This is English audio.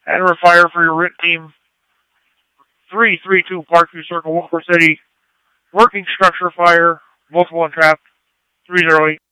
Adler Fire for your RIT team. 332 Parkview Circle, Wilkes City. Working structure fire, multiple entrapped. 308.